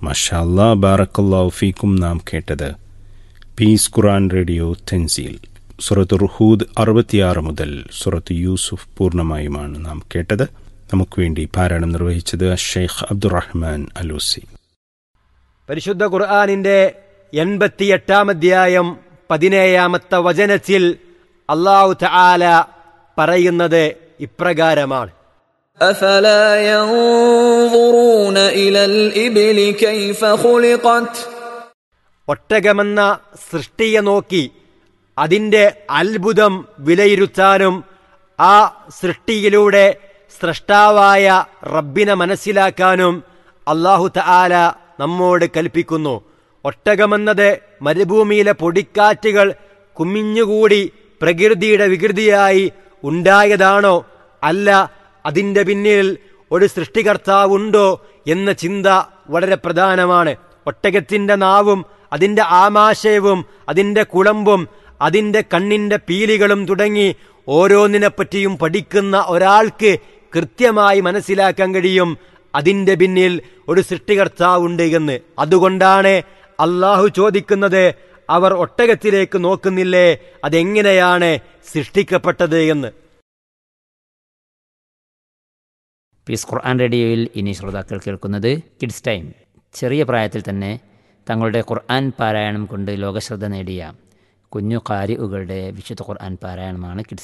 മാഷാ അല്ലാ, ബാറക്കല്ലാഹു ഫീക്കും. നാം കേട്ടത് പീസ് ഖുർആൻ റേഡിയോ തൻസീൽ സൂറത്തുൽ ഹൂദ് 66 മുതൽ സൂറത്ത് യൂസുഫ് പൂർണ്ണമായുമാണ് നാം കേട്ടത്. നമുക്ക് വേണ്ടി പാരായണം നിർവഹിച്ചത് ഷെയ്ഖ് അബ്ദുറഹ്മാൻ അലൂസി. പരിശുദ്ധ ഖുർആനിന്റെ 88-ാം അധ്യായം 17-ാമത്തെ വചനത്തിൽ അല്ലാഹു തആല പറയുന്നത് ഇപ്രകാരമാണ്: അഫലാ യൻദുറൂന ഇലൽ ഇബ്ലി കൈഫ ഖുലിഖത്. ഒട്ടകമെന്ന സൃഷ്ടിയെ നോക്കി അതിന്റെ അത്ഭുതം വിലയിരുത്താനും ആ സൃഷ്ടിയിലൂടെ സ്രഷ്ടാവായ റബ്ബിനെ മനസ്സിലാക്കാനും അല്ലാഹു തആല നമ്മോട് കൽപ്പിക്കുന്നു. ഒട്ടകമെന്നത് മരുഭൂമിയിലെ പൊടിക്കാറ്റുകൾ കുമിഞ്ഞുകൂടി പ്രകൃതിയുടെ വികൃതിയായി ഉണ്ടായതാണോ, അല്ല അതിൻ്റെ പിന്നിൽ ഒരു സൃഷ്ടികർത്താവുണ്ടോ എന്ന ചിന്ത വളരെ പ്രധാനമാണ്. ഒട്ടകത്തിൻ്റെ നാവും അതിൻ്റെ ആമാശയവും അതിൻ്റെ കുളമ്പും അതിൻ്റെ കണ്ണിൻ്റെ പീലികളും തുടങ്ങി ഓരോന്നിനെപ്പറ്റിയും പഠിക്കുന്ന ഒരാൾക്ക് കൃത്യമായി മനസ്സിലാക്കാൻ കഴിയും അതിൻ്റെ പിന്നിൽ ഒരു സൃഷ്ടികർത്താവുണ്ട് എന്ന്. അതുകൊണ്ടാണ് അള്ളാഹു ചോദിക്കുന്നത്, അവർ ഒട്ടകത്തിലേക്ക് നോക്കുന്നില്ലേ, അതെങ്ങനെയാണ് സൃഷ്ടിക്കപ്പെട്ടത് എന്ന്. പീസ് ഖുർആൻ റേഡിയോയിൽ ഇനി ശ്രോതാക്കൾ കേൾക്കുന്നത് കിഡ്സ് ടൈം. ചെറിയ പ്രായത്തിൽ തന്നെ തങ്ങളുടെ ഖുർആൻ പാരായണം കൊണ്ട് ലോകശ്രദ്ധ നേടിയ കുഞ്ഞു ഖാരിഉകളുടെ വിശുദ്ധ ഖുർആൻ പാരായണമാണ് കിഡ്സ്